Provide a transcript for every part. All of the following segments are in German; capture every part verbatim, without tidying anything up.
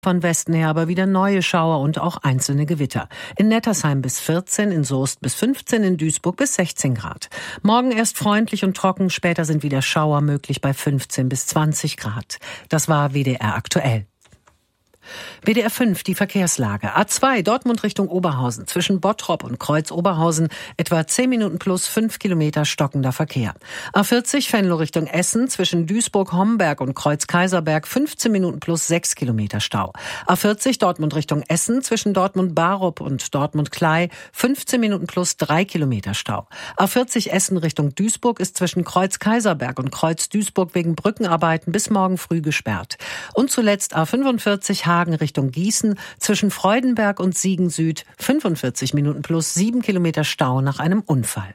Von Westen her aber wieder neue Schauer und auch einzelne Gewitter. In Nettersheim bis vierzehn, in Soest bis fünfzehn, in Duisburg bis sechzehn Grad. Morgen erst freundlich und trocken, später sind wieder Schauer möglich bei fünfzehn bis zwanzig Grad. Das war W D R aktuell. W D R fünf, die Verkehrslage. A zwei, Dortmund Richtung Oberhausen. Zwischen Bottrop und Kreuz-Oberhausen etwa zehn Minuten plus fünf Kilometer stockender Verkehr. A vierzig, Venlo Richtung Essen. Zwischen Duisburg-Homberg und Kreuz-Kaiserberg fünfzehn Minuten plus sechs Kilometer Stau. A vierzig, Dortmund Richtung Essen. Zwischen Dortmund-Barup und Dortmund-Klei fünfzehn Minuten plus drei Kilometer Stau. A vierzig, Essen Richtung Duisburg ist zwischen Kreuz-Kaiserberg und Kreuz-Duisburg wegen Brückenarbeiten bis morgen früh gesperrt. Und zuletzt A fünfundvierzig, Hagen Richtung Gießen, zwischen Freudenberg und Siegen Süd fünfundvierzig Minuten plus sieben Kilometer Stau nach einem Unfall.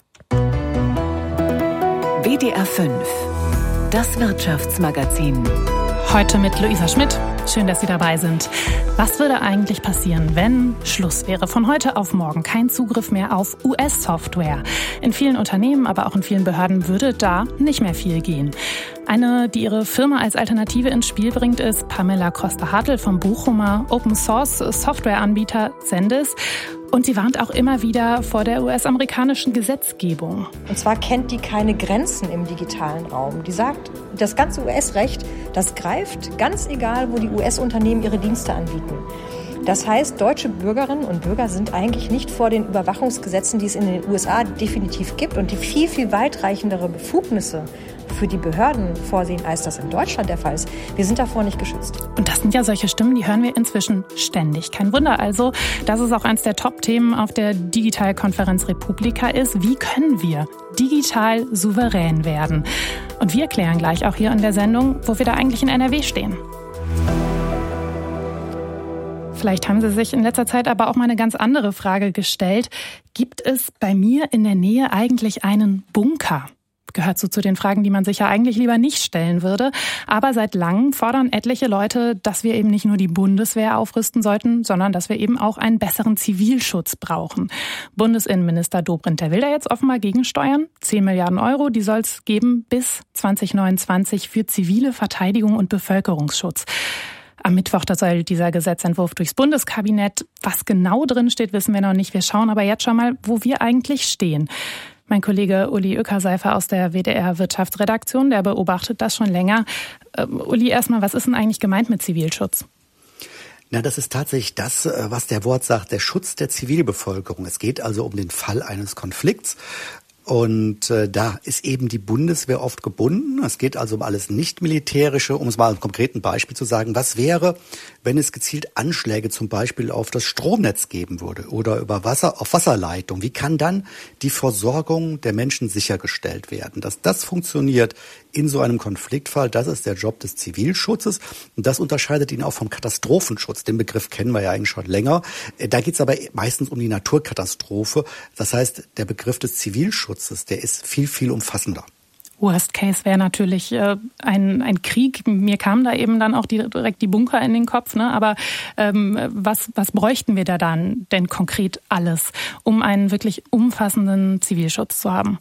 W D R fünf, das Wirtschaftsmagazin. Heute mit Luisa Schmidt. Schön, dass Sie dabei sind. Was würde eigentlich passieren, wenn Schluss wäre? Von heute auf morgen kein Zugriff mehr auf U S-Software. In vielen Unternehmen, aber auch in vielen Behörden würde da nicht mehr viel gehen. Eine, die ihre Firma als Alternative ins Spiel bringt, ist Pamela Koster-Hartl vom Bochumer Open-Source-Software-Anbieter Sendis. Und sie warnt auch immer wieder vor der U S-amerikanischen Gesetzgebung. Und zwar kennt die keine Grenzen im digitalen Raum. Die sagt, das ganze U S-Recht, das greift ganz egal, wo die U S-Unternehmen ihre Dienste anbieten. Das heißt, deutsche Bürgerinnen und Bürger sind eigentlich nicht vor den Überwachungsgesetzen, die es in den U S A definitiv gibt und die viel, viel weitreichendere Befugnisse für die Behörden vorsehen, als das in Deutschland der Fall ist. Wir sind davor nicht geschützt. Und das sind ja solche Stimmen, die hören wir inzwischen ständig. Kein Wunder also, dass es auch eines der Top-Themen auf der Digitalkonferenz Republika ist. Wie können wir digital souverän werden? Und wir klären gleich auch hier in der Sendung, wo wir da eigentlich in N R W stehen. Vielleicht haben Sie sich in letzter Zeit aber auch mal eine ganz andere Frage gestellt. Gibt es bei mir in der Nähe eigentlich einen Bunker? Gehört so zu den Fragen, die man sich ja eigentlich lieber nicht stellen würde. Aber seit langem fordern etliche Leute, dass wir eben nicht nur die Bundeswehr aufrüsten sollten, sondern dass wir eben auch einen besseren Zivilschutz brauchen. Bundesinnenminister Dobrindt, der will da jetzt offenbar gegensteuern. zehn Milliarden Euro, die soll es geben bis zwanzig neunundzwanzig für zivile Verteidigung und Bevölkerungsschutz. Am Mittwoch, da soll dieser Gesetzentwurf durchs Bundeskabinett. Was genau drin steht, wissen wir noch nicht. Wir schauen aber jetzt schon mal, wo wir eigentlich stehen. Mein Kollege Uli Ueckerseifer aus der W D R Wirtschaftsredaktion, der beobachtet das schon länger. Ähm, Uli, erstmal, was ist denn eigentlich gemeint mit Zivilschutz? Na, das ist tatsächlich das, was der Wort sagt, der Schutz der Zivilbevölkerung. Es geht also um den Fall eines Konflikts. Und äh, da ist eben die Bundeswehr oft gebunden. Es geht also um alles Nicht-Militärische. Um es mal ein konkreten Beispiel zu sagen, was wäre, wenn es gezielt Anschläge zum Beispiel auf das Stromnetz geben würde oder über Wasser, auf Wasserleitung? Wie kann dann die Versorgung der Menschen sichergestellt werden? Dass das funktioniert in so einem Konfliktfall, das ist der Job des Zivilschutzes. Und das unterscheidet ihn auch vom Katastrophenschutz. Den Begriff kennen wir ja eigentlich schon länger. Da geht es aber meistens um die Naturkatastrophe. Das heißt, der Begriff des Zivilschutzes, der ist viel, viel umfassender. Worst Case wäre natürlich äh, ein, ein Krieg. Mir kamen da eben dann auch die, direkt die Bunker in den Kopf. Ne? Aber ähm, was, was bräuchten wir da dann denn konkret alles, um einen wirklich umfassenden Zivilschutz zu haben?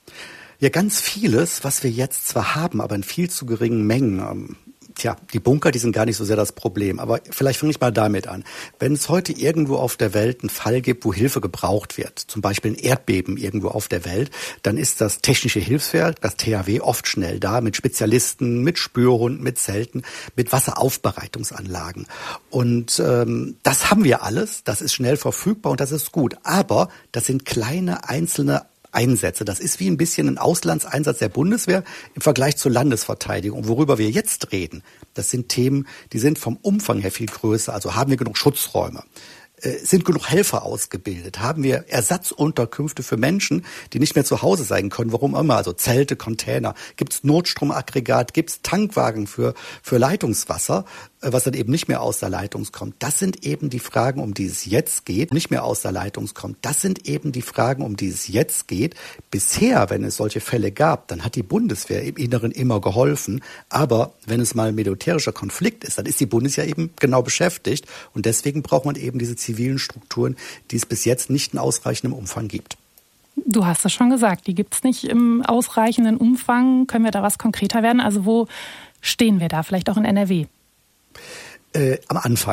Ja, ganz vieles, was wir jetzt zwar haben, aber in viel zu geringen Mengen. Tja, die Bunker, die sind gar nicht so sehr das Problem. Aber vielleicht fange ich mal damit an. Wenn es heute irgendwo auf der Welt einen Fall gibt, wo Hilfe gebraucht wird, zum Beispiel ein Erdbeben irgendwo auf der Welt, dann ist das technische Hilfswerk, das T H W, oft schnell da mit Spezialisten, mit Spürhunden, mit Zelten, mit Wasseraufbereitungsanlagen. Und ähm, das haben wir alles, das ist schnell verfügbar und das ist gut. Aber das sind kleine einzelne Einsätze. Das ist wie ein bisschen ein Auslandseinsatz der Bundeswehr im Vergleich zur Landesverteidigung. Worüber wir jetzt reden, das sind Themen, die sind vom Umfang her viel größer. Also haben wir genug Schutzräume? Sind genug Helfer ausgebildet? Haben wir Ersatzunterkünfte für Menschen, die nicht mehr zu Hause sein können? Warum immer? Also Zelte, Container. Gibt es Notstromaggregat? Gibt es Tankwagen für, für Leitungswasser, was dann eben nicht mehr aus der Leitung kommt? Das sind eben die Fragen, um die es jetzt geht. Nicht mehr aus der Leitung kommt. Das sind eben die Fragen, um die es jetzt geht. Bisher, wenn es solche Fälle gab, dann hat die Bundeswehr im Inneren immer geholfen. Aber wenn es mal ein militärischer Konflikt ist, dann ist die Bundeswehr eben genau beschäftigt. Und deswegen braucht man eben diese zivilen Strukturen, die es bis jetzt nicht in ausreichendem Umfang gibt. Du hast es schon gesagt, die gibt es nicht im ausreichenden Umfang. Können wir da was konkreter werden? Also wo stehen wir da? Vielleicht auch in N R W? Äh, am Anfang.